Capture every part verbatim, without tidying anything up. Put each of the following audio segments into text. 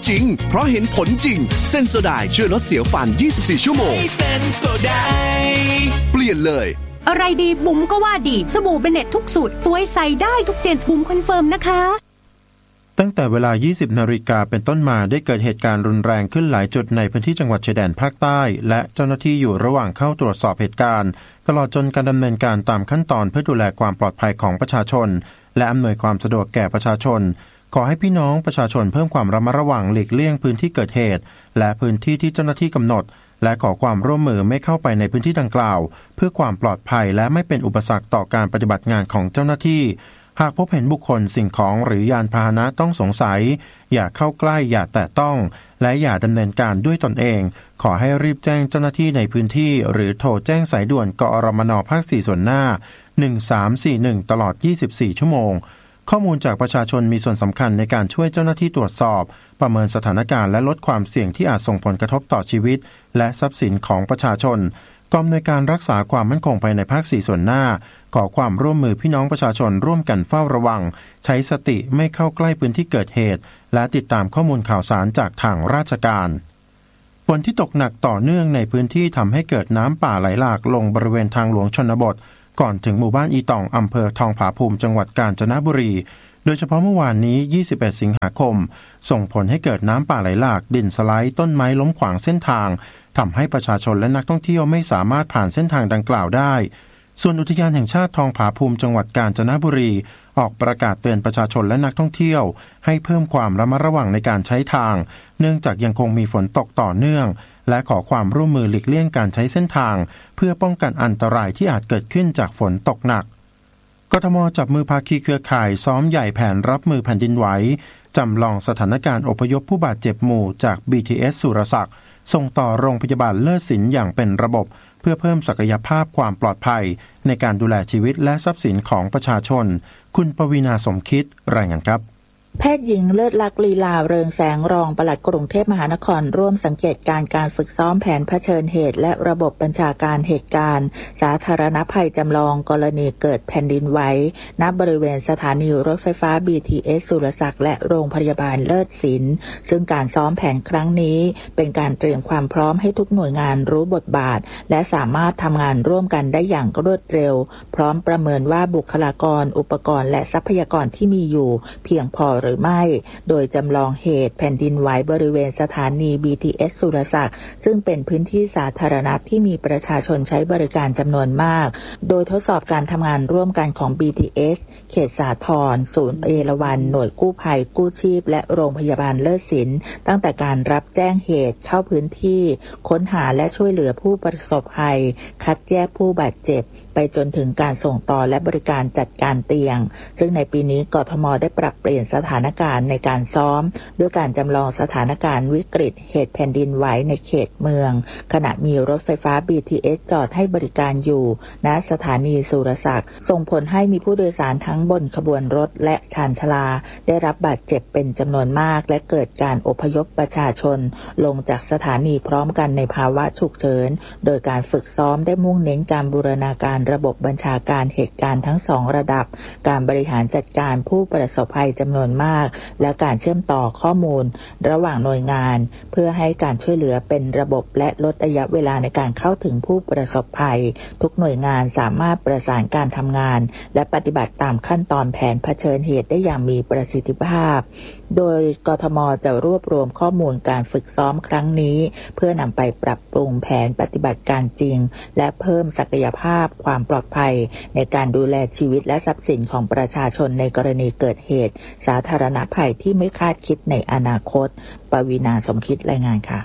จริงเพราะเห็นผลจริงเซนโซไดช่วยลดเสียวฟันยี่สิบสี่ชั่วโมงเซนโซไดเปลี่ยนเลยอะไรดีบุ๋มก็ว่าดีสบู่เบเน็ตทุกสูตรสวยใส่ได้ทุกเจนบุ๋มคอนเฟิร์มนะคะตั้งแต่เวลา ยี่สิบนาฬิกาเป็นต้นมาได้เกิดเหตุการณ์รุนแรงขึ้นหลายจุดในพื้นที่จังหวัดชายแดนภาคใต้และเจ้าหน้าที่อยู่ระหว่างเข้าตรวจสอบเหตุการณ์ตลอดจนการดำเนินการตามขั้นตอนเพื่อดูแลความปลอดภัยของประชาชนและอำนวยความสะดวกแก่ประชาชนขอให้พี่น้องประชาชนเพิ่มความระมัดระวังหลีกเลี่ยงพื้นที่เกิดเหตุและพื้นที่ที่เจ้าหน้าที่กำหนดและขอความร่วมมือไม่เข้าไปในพื้นที่ดังกล่าวเพื่อความปลอดภัยและไม่เป็นอุปสรรคต่อการปฏิบัติงานของเจ้าหน้าที่หากพบเห็นบุคคลสิ่งของหรือยานพาหนะต้องสงสัยอย่าเข้าใกล้อย่าแตะต้องและอย่าดำเนินการด้วยตนเองขอให้รีบแจ้งเจ้าหน้าที่ในพื้นที่หรือโทรแจ้งสายด่วนกอรมนภาคสี่ส่วนหน้าหนึ่งสามสี่หนึ่งตลอดยี่สิบสี่ชั่วโมงข้อมูลจากประชาชนมีส่วนสำคัญในการช่วยเจ้าหน้าที่ตรวจสอบประเมินสถานการณ์และลดความเสี่ยงที่อาจส่งผลกระทบต่อชีวิตและทรัพย์สินของประชาชนกองอำนวยการรักษาความมั่นคงภายในภาคสี่ส่วนหน้าขอความร่วมมือพี่น้องประชาชนร่วมกันเฝ้าระวังใช้สติไม่เข้าใกล้พื้นที่เกิดเหตุและติดตามข้อมูลข่าวสารจากทางราชการฝนที่ตกหนักต่อเนื่องในพื้นที่ทำให้เกิดน้ำป่าไหลหลากลงบริเวณทางหลวงชนบทก่อนถึงหมู่บ้านอีต่องอำเภอทองผาภูมิจังหวัดกาญจนบุรีโดยเฉพาะเมื่อวานนี้ยี่สิบเอ็ดสิงหาคมส่งผลให้เกิดน้ำป่าไหลหลากดินสไลด์ต้นไม้ล้มขวางเส้นทางทำให้ประชาชนและนักท่องเที่ยวไม่สามารถผ่านเส้นทางดังกล่าวได้ส่วนอุทยานแห่งชาติทองผาภูมิจังหวัดกาญจนบุรีออกประกาศเตือนประชาชนและนักท่องเที่ยวให้เพิ่มความระมัดระวังในการใช้ทางเนื่องจากยังคงมีฝนตกต่อเนื่องและขอความร่วมมือหลีกเลี่ยงการใช้เส้นทางเพื่อป้องกันอันตรายที่อาจเกิดขึ้นจากฝนตกหนักกทม.จับมือภาคีเครือข่ายซ้อมใหญ่แผนรับมือแผ่นดินไหวจำลองสถานการณ์อพยพผู้บาดเจ็บหมู่จาก บี ที เอส สุรศักดิ์ส่งต่อโรงพยาบาลเลิศศิลป์อย่างเป็นระบบเพื่อเพิ่มศักยภาพความปลอดภัยในการดูแลชีวิตและทรัพย์สินของประชาชนคุณปวีณาสมคิดรายงานครับแพทย์หญิงเลิศลักษณ์ลีลาเริงแสงรองปลัดกรุงเทพมหานครร่วมสังเกตการการฝึกซ้อมแผนเผชิญเหตุและระบบบัญชาการเหตุการณ์สาธารณภัยจำลองกรณีเกิดแผ่นดินไหวณบริเวณสถานีรถไฟฟ้า บี ที เอส สุรศักดิ์และโรงพยาบาลเลิศศิลป์ซึ่งการซ้อมแผนครั้งนี้เป็นการเตรียมความพร้อมให้ทุกหน่วยงานรู้บทบาทและสามารถทำงานร่วมกันได้อย่างรวดเร็วพร้อมประเมินว่าบุคลากรอุปกรณ์และทรัพยากรที่มีอยู่เพียงพอหรือไม่โดยจำลองเหตุแผ่นดินไหวบริเวณสถานี บี ที เอส สุรศักดิ์ซึ่งเป็นพื้นที่สาธารณะที่มีประชาชนใช้บริการจำนวนมากโดยทดสอบการทำงานร่วมกันของ บี ที เอส เขตสาทรศูนย์เอราวัณหน่วยกู้ภัยกู้ชีพและโรงพยาบาลเลิศศิลป์ตั้งแต่การรับแจ้งเหตุเข้าพื้นที่ค้นหาและช่วยเหลือผู้ประสบภัยคัดแยกผู้บาดเจ็บไปจนถึงการส่งต่อและบริการจัดการเตียงซึ่งในปีนี้กทม.ได้ปรับเปลี่ยนสถานการณ์ในการซ้อมด้วยการจำลองสถานการณ์วิกฤตเหตุแผ่นดินไหวในเขตเมืองขณะมีรถไฟฟ้า บี ที เอส จอดให้บริการอยู่ณสถานีสุรศักดิ์ส่งผลให้มีผู้โดยสารทั้งบนขบวนรถและชานชาลาได้รับบาดเจ็บเป็นจำนวนมากและเกิดการอพยพประชาชนลงจากสถานีพร้อมกันในภาวะฉุกเฉินโดยการฝึกซ้อมได้มุ่งเน้นการบูรณาการระบบบัญชาการเหตุการณ์ทั้งสองระดับการบริหารจัดการผู้ประสบภัยจำนวนมากและการเชื่อมต่อข้อมูลระหว่างหน่วยงานเพื่อให้การช่วยเหลือเป็นระบบและลดระยะเวลาในการเข้าถึงผู้ประสบภัยทุกหน่วยงานสามารถประสานการทำงานและปฏิบัติตามขั้นตอนแผนเผชิญเหตุได้อย่างมีประสิทธิภาพโดยกทม.จะรวบรวมข้อมูลการฝึกซ้อมครั้งนี้เพื่อนำไปปรับปรุงแผนปฏิบัติการจริงและเพิ่มศักยภาพความปลอดภัยในการดูแลชีวิตและทรัพย์สินของประชาชนในกรณีเกิดเหตุสาธารณภัยที่ไม่คาดคิดในอนาคตปวีณาสมคิดรายงานค่ะ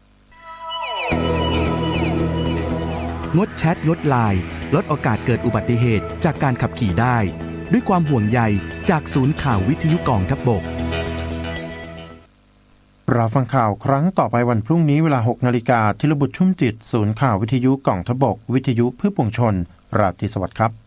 งดแชทงดไลน์ลดโอกาสเกิดอุบัติเหตุจากการขับขี่ได้ด้วยความห่วงใยจากศูนย์ข่าววิทยุกองทัพบกเราฟังข่าวครั้งต่อไปวันพรุ่งนี้เวลา หกนาฬิกา ธีรบุตรชุ่มจิตศูนย์ข่าววิทยุกองทัพบกวิทยุเพื่อปวงชนราตรีสวัสดิ์ครับ